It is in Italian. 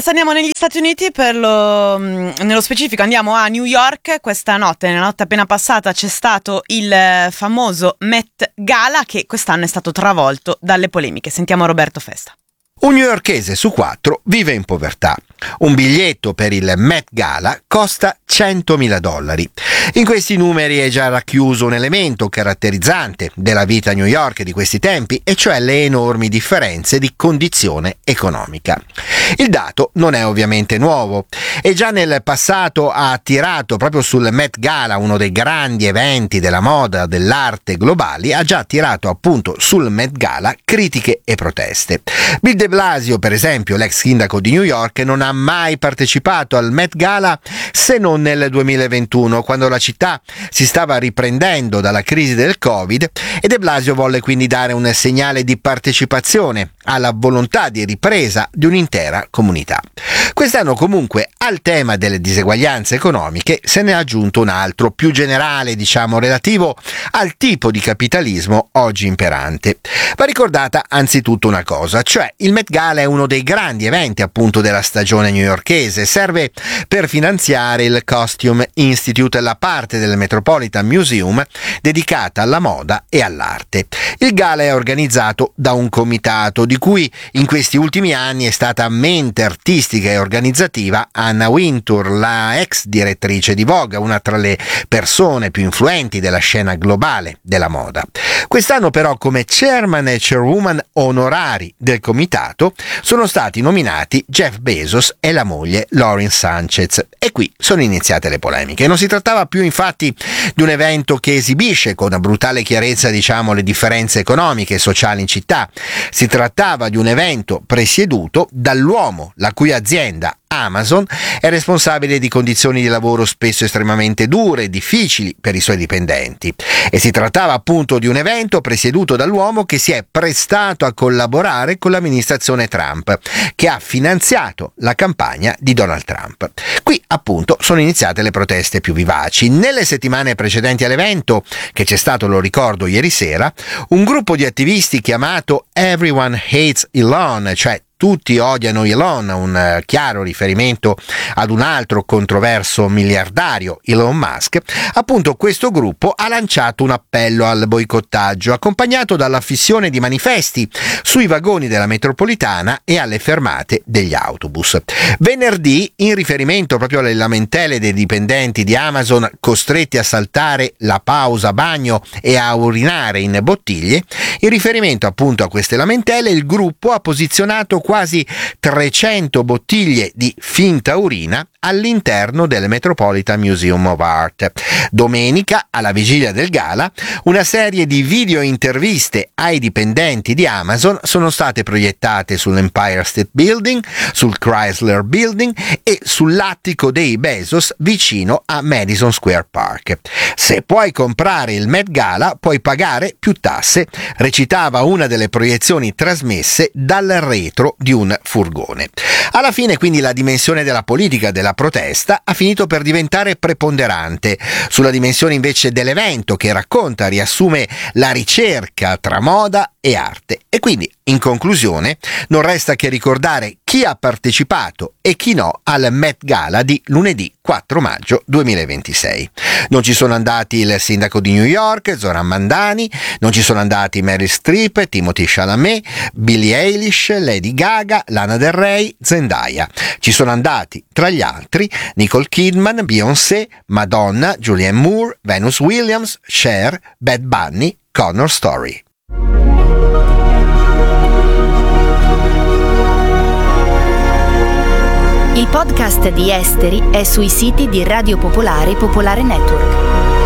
Adesso andiamo negli Stati Uniti, nello specifico andiamo a New York. Questa notte, nella notte appena passata, c'è stato il famoso Met Gala che quest'anno è stato travolto dalle polemiche. Sentiamo Roberto Festa. Un newyorkese su 4 vive in povertà. Un biglietto per il Met Gala costa $100.000. In questi numeri è già racchiuso un elemento caratterizzante della vita a New York di questi tempi, e cioè le enormi differenze di condizione economica. Il dato non è ovviamente nuovo e già nel passato ha attirato, proprio sul Met Gala, uno dei grandi eventi della moda, dell'arte globali, ha già attirato appunto sul Met Gala critiche e proteste. Bill de Blasio, per esempio, l'ex sindaco di New York, non ha mai partecipato al Met Gala se non nel 2021, quando la città si stava riprendendo dalla crisi del Covid, e de Blasio volle quindi dare un segnale di partecipazione alla volontà di ripresa di un'intera comunità. Quest'anno comunque al tema delle diseguaglianze economiche se ne è aggiunto un altro, più generale, relativo al tipo di capitalismo oggi imperante. Va ricordata anzitutto una cosa, cioè il Met Gala è uno dei grandi eventi appunto della stagione newyorkese, serve per finanziare il Costume Institute, la parte del Metropolitan Museum dedicata alla moda e all'arte. Il gala è organizzato da un comitato di cui in questi ultimi anni è stata mente artistica e organizzativa Anna Wintour, la ex direttrice di Vogue, una tra le persone più influenti della scena globale della moda. Quest'anno però come chairman e chairwoman onorari del comitato sono stati nominati Jeff Bezos e la moglie Lauren Sanchez, e qui sono iniziate le polemiche. Non si trattava più infatti di un evento che esibisce con brutale chiarezza le differenze economiche e sociali in città. Si trattava di un evento presieduto dall'uomo la cui azienda Amazon è responsabile di condizioni di lavoro spesso estremamente dure e difficili per i suoi dipendenti, e si trattava appunto di un evento presieduto dall'uomo che si è prestato a collaborare con l'amministrazione Trump, che ha finanziato la campagna di Donald Trump. Qui appunto sono iniziate le proteste più vivaci. Nelle settimane precedenti all'evento, che c'è stato, lo ricordo, ieri sera, un gruppo di attivisti chiamato Everyone Hates Elon, cioè tutti odiano Elon, un chiaro riferimento ad un altro controverso miliardario, Elon Musk. Appunto questo gruppo ha lanciato un appello al boicottaggio, accompagnato dall'affissione di manifesti sui vagoni della metropolitana e alle fermate degli autobus. Venerdì, in riferimento proprio alle lamentele dei dipendenti di Amazon costretti a saltare la pausa bagno e a urinare in bottiglie, in riferimento appunto a queste lamentele, il gruppo ha posizionato quasi 300 bottiglie di finta urina all'interno del Metropolitan Museum of Art. Domenica, alla vigilia del gala, una serie di video interviste ai dipendenti di Amazon sono state proiettate sull'Empire State Building, sul Chrysler Building e sull'attico dei Bezos vicino a Madison Square Park. Se puoi comprare il Met Gala, puoi pagare più tasse, recitava una delle proiezioni trasmesse dal retro di un furgone. Alla fine, quindi, la dimensione della politica della protesta ha finito per diventare preponderante sulla dimensione invece dell'evento, che racconta, riassume la ricerca tra moda e arte. E quindi, in conclusione, non resta che ricordare chi ha partecipato e chi no al Met Gala di lunedì 4 maggio 2026. Non ci sono andati il sindaco di New York, Zoran Mandani, non ci sono andati Meryl Streep, Timothée Chalamet, Billie Eilish, Lady Gaga, Lana Del Rey, Zendaya. Ci sono andati, tra gli altri, Nicole Kidman, Beyoncé, Madonna, Julianne Moore, Venus Williams, Cher, Bad Bunny, Connor Story. Il podcast di Esteri è sui siti di Radio Popolare e Popolare Network.